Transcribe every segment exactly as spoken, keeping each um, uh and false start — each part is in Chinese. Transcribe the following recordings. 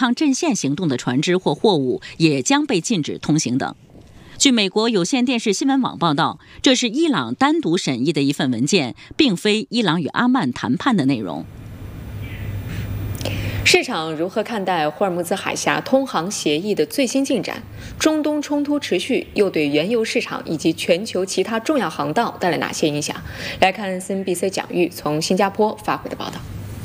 抗阵线行动的船只或货物也将被禁止通行等。据美国有线电视新闻网报道，这是伊朗单独审议的一份文件，并非伊朗与阿曼谈判的内容。 市场如何看待霍尔木兹海峡通航协议的最新进展？中东冲突持续又对原油市场以及全球其他重要航道带来哪些影响？来看 C N B C 蒋玉从新加坡发回的报道。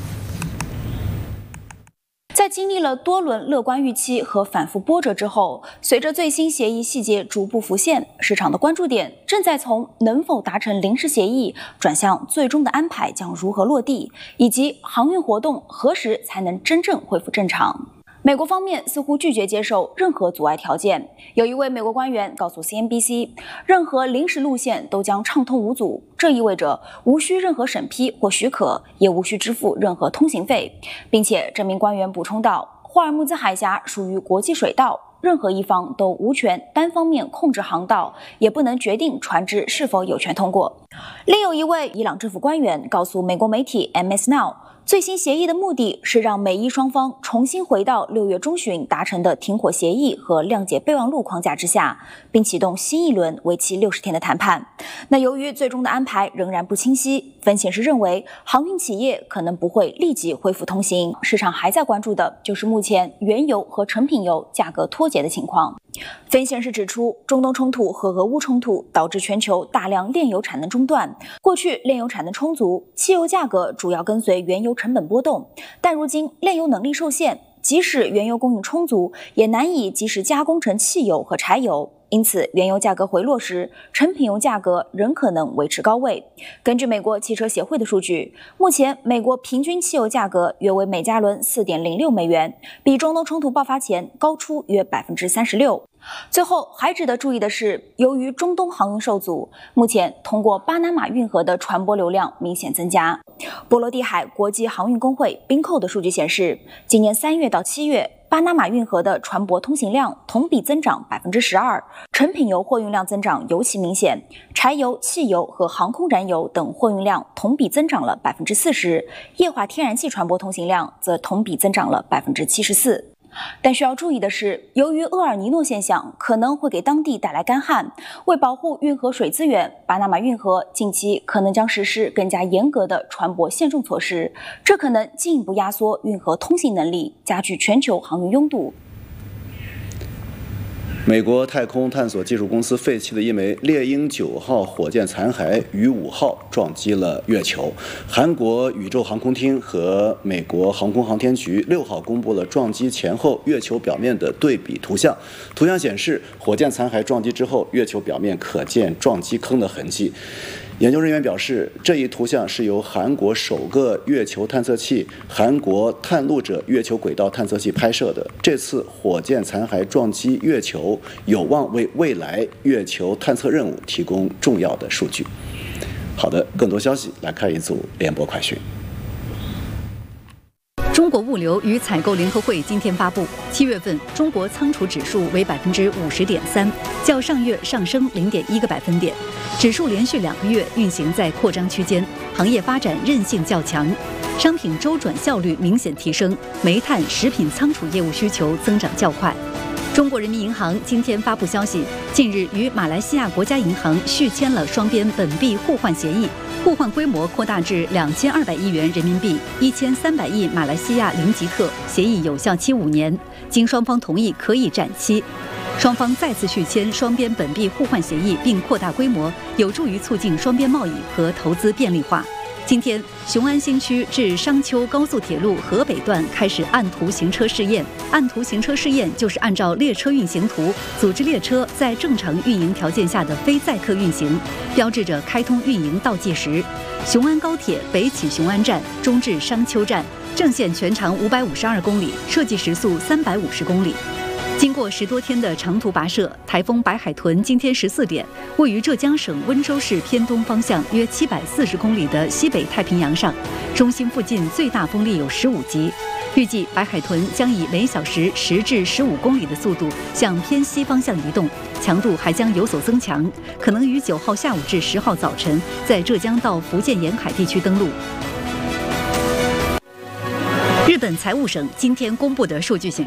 在经历了多轮乐观预期和反复波折之后，随着最新协议细节逐步浮现，市场的关注点正在从能否达成临时协议转向最终的安排将如何落地，以及航运活动何时才能真正恢复正常。美国方面似乎拒绝接受任何阻碍条件，有一位美国官员告诉 C N B C， 任何临时路线都将畅通无阻，这意味着无需任何审批或许可，也无需支付任何通行费，并且这名官员补充道，霍尔木兹海峡属于国际水道，任何一方都无权单方面控制航道，也不能决定船只是否有权通过。另有一位伊朗政府官员告诉美国媒体 M S Now，最新协议的目的是让美伊双方重新回到六月中旬达成的停火协议和谅解备忘录框架之下，并启动新一轮为期六十天的谈判。那由于最终的安排仍然不清晰，分析师认为航运企业可能不会立即恢复通行。市场还在关注的就是目前原油和成品油价格脱节的情况。分析师指出，中东冲突和俄乌冲突导致全球大量炼油产能中断。过去炼油产能充足，汽油价格主要跟随原油成本波动，但如今炼油能力受限，即使原油供应充足，也难以及时加工成汽油和柴油。因此，原油价格回落时，成品油价格仍可能维持高位。根据美国汽车协会的数据，目前美国平均汽油价格约为每加仑 四点零六美元，比中东冲突爆发前高出约 百分之三十六。最后还值得注意的是，由于中东航运受阻，目前通过巴拿马运河的船舶流量明显增加。波罗的海国际航运工会冰扣的数据显示，今年三月到七月，巴拿马运河的船舶通行量同比增长 百分之十二， 成品油货运量增长尤其明显，柴油、汽油和航空燃油等货运量同比增长了 百分之四十， 液化天然气船舶通行量则同比增长了 百分之七十四。但需要注意的是，由于厄尔尼诺现象可能会给当地带来干旱，为保护运河水资源，巴拿马运河近期可能将实施更加严格的船舶限重措施，这可能进一步压缩运河通行能力，加剧全球航运拥堵。 美国太空探索技术公司废弃的一枚猎鹰九号火箭残骸于五号撞击了月球。韩国宇宙航空厅和美国航空航天局六号公布了撞击前后月球表面的对比图像。图像显示，火箭残骸撞击之后，月球表面可见撞击坑的痕迹。研究人员表示，这一图像是由韩国首个月球探测器韩国探路者月球轨道探测器拍摄的。这次火箭残骸撞击月球，有望为未来月球探测任务提供重要的数据。好的，更多消息来看一组联播快讯。 中国物流与采购联合会今天发布，七月份中国仓储指数为百分之五十点三，较上月上升零点一个百分点。指数连续两个月运行在扩张区间，行业发展韧性较强，商品周转效率明显提升，煤炭、食品仓储业务需求增长较快。中国人民银行今天发布消息，近日与马来西亚国家银行续签了双边本币互换协议，互换规模扩大至两千二百亿元人民币，一千三百亿马来西亚林吉特，协议有效期五年，经双方同意可以展期。双方再次续签双边本币互换协议，并扩大规模，有助于促进双边贸易和投资便利化。今天，雄安新区至商丘高速铁路河北段开始按图行车试验。按图行车试验就是按照列车运行图组织列车在正常运营条件下的非载客运行，标志着开通运营倒计时。雄安高铁北起雄安站，中至商丘站，正线全长五百五十二公里，设计时速三百五十公里。经过十多天的长途跋涉，台风白海豚今天十四点，位于浙江省温州市偏东方向约七百四十公里的西北太平洋上，中心附近最大风力有十五级。预计白海豚将以每小时十至十五公里的速度向偏西方向移动，强度还将有所增强，可能于九号下午至十号早晨在浙江到福建沿海地区登陆。日本财务省今天公布的数据显示，